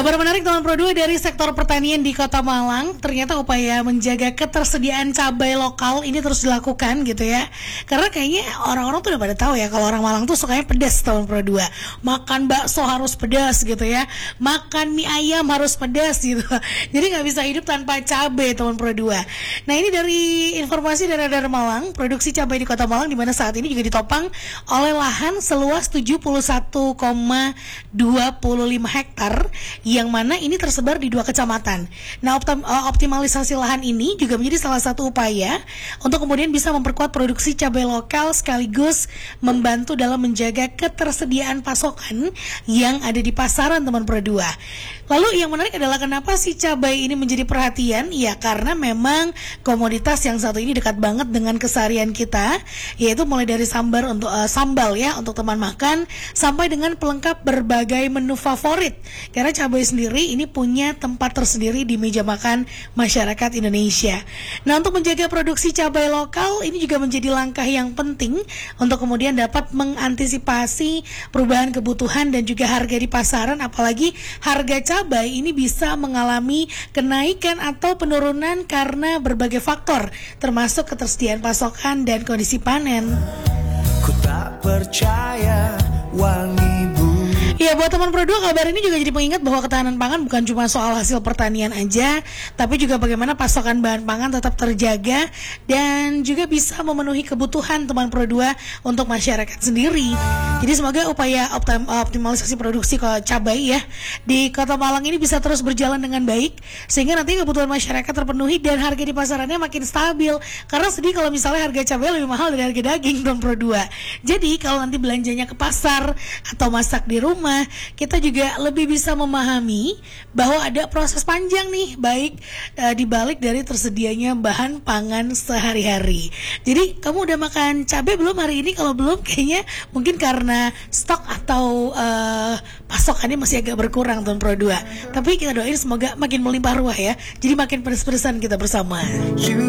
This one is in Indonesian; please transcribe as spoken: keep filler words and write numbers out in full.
Kabar menarik teman Pro dua dari sektor pertanian di Kota Malang. Ternyata upaya menjaga ketersediaan cabai lokal ini terus dilakukan gitu ya. Karena kayaknya orang-orang tuh udah pada tahu ya kalau orang Malang tuh sukanya pedas teman Pro dua. Makan bakso harus pedas gitu ya. Makan mie ayam harus pedas gitu. Jadi nggak bisa hidup tanpa cabai teman Pro dua. Nah ini dari informasi dari Radar Malang, produksi cabai di Kota Malang di mana saat ini juga ditopang oleh lahan seluas tujuh puluh satu koma dua lima hektar yang mana ini tersebar di dua kecamatan. Nah, optim, optimalisasi lahan ini juga menjadi salah satu upaya untuk kemudian bisa memperkuat produksi cabai lokal sekaligus membantu dalam menjaga ketersediaan pasokan yang ada di pasaran teman Pro dua. Lalu yang menarik adalah kenapa sih cabai ini menjadi perhatian? Ya karena memang komoditas yang satu ini dekat banget dengan keseharian kita, yaitu mulai dari sambal untuk uh, sambal ya untuk teman makan sampai dengan pelengkap berbagai menu favorit. Karena cabai sendiri ini punya tempat tersendiri di meja makan masyarakat Indonesia. Nah, untuk menjaga produksi cabai lokal ini juga menjadi langkah yang penting untuk kemudian dapat mengantisipasi perubahan kebutuhan dan juga harga di pasaran, apalagi harga cabai ini bisa mengalami kenaikan atau penurunan karena berbagai faktor termasuk ketersediaan pasokan dan kondisi panen. Ku tak percaya wangi. Ya, buat teman Pro dua, kabar ini juga jadi pengingat bahwa ketahanan pangan bukan cuma soal hasil pertanian aja, tapi juga bagaimana pasokan bahan pangan tetap terjaga dan juga bisa memenuhi kebutuhan teman Pro dua untuk masyarakat sendiri. Jadi semoga upaya optim, optimalisasi produksi cabai ya di Kota Malang ini bisa terus berjalan dengan baik sehingga nanti kebutuhan masyarakat terpenuhi dan harga di pasarannya makin stabil. Karena sedih kalau misalnya harga cabai lebih mahal dari harga daging teman Pro dua. Jadi kalau nanti belanjanya ke pasar atau masak di rumah, kita juga lebih bisa memahami bahwa ada proses panjang nih baik e, dibalik dari tersedianya bahan pangan sehari-hari. Jadi kamu udah makan cabai belum hari ini? Kalau belum kayaknya mungkin karena stok atau e, pasokannya masih agak berkurang teman Pro dua. Tapi kita doain semoga makin melimpah ruah ya. Jadi makin pedes-pedesan kita bersama.